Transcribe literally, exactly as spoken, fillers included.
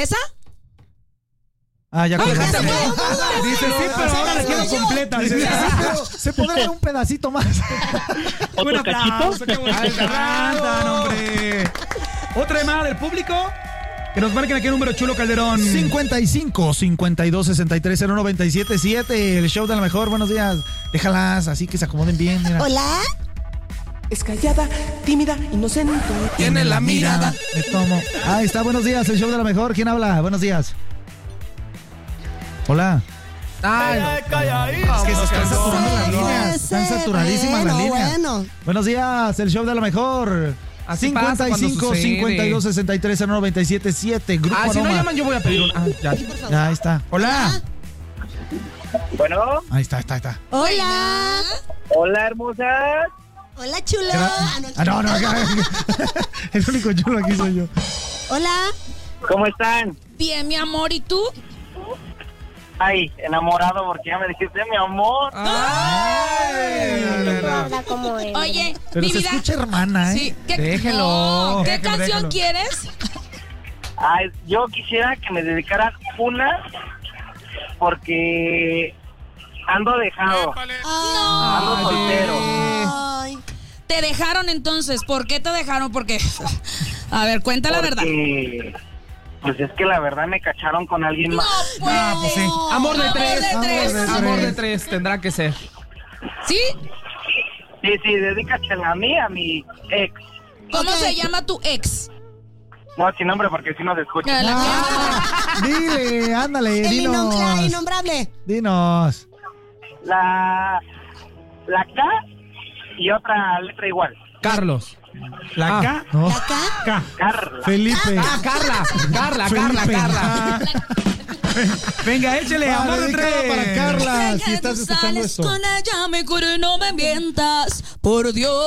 ¿Esa? Ah, ya Ay, ya cortaste. se fue. Dice sí, pero ahora la quiero completa. Dice, sí, pero se podrá dar un pedacito más. ¿Otro cachito? Qué bonito cantan, hombre. Otra llamada del público. Que nos marquen aquí el número chulo, Calderón. cincuenta y cinco, cincuenta y dos, sesenta y tres, cero noventa y siete, siete. El show de la mejor. Buenos días. Déjalas así que se acomoden bien. Mira. Hola. Es callada, tímida, inocente. Tiene la mirada. Me tomo. Ahí está, buenos días, el show de la mejor. ¿Quién habla? Buenos días. Hola. Ay, no. Es que se están saturando las líneas. Están saturadísimas bueno, las líneas. Bueno. Buenos días, el show de la mejor. Así pasa cincuenta y cinco, cuando sucede. cincuenta y dos, sesenta y tres, cero noventa y siete, siete. Grupo Ah, si no Aroma. llaman, yo voy a pedir un. Ah, ya. Ya, ahí está. Hola. Bueno, Ahí está, ahí está, ahí está. Hola. hola hermosa. Hola, chulo. Gra- Ah, no, Ah, no, no, acá. El único chulo aquí soy yo. Hola. ¿Cómo están? Bien, mi amor, ¿y tú? Ay, enamorado porque ya me dijiste mi amor. Ay, Habla como él. Oye, Pero mi se vida. escucha hermana, ¿eh? Sí, ¿qué, Déjelo, no, ¿qué déjelo, canción déjelo. quieres? Ay, yo quisiera que me dedicaran una porque ando dejado, ando Ay. soltero. Ay. Te dejaron entonces. ¿Por qué te dejaron? Porque. A ver, cuenta la verdad. Porque, pues es que la verdad me cacharon con alguien No, más. pues. Ah, pues sí. Amor de Amor tres. de tres. Amor de Amor de tres, tendrá que ser. ¿Sí? Sí, sí, dedícasela a mí, a mi ex. ¿Cómo Ok. se llama tu ex? No, sin nombre porque si no se escucha. Ah, la Ah, dile, ándale, El dinos. innom- la innombrable. Dinos. La, la K y otra letra igual. Carlos. ¿La Ah. K? No. ¿La K? K. Carla. Felipe. Ah, Carla. Carla, Carla, Felipe. Carla. Ah. Venga, échale, Ah, amor de dedicada tres. para Carla, Sé si que estás tú escuchando sales esto. con ella, mejor no me mientas. Por Dios.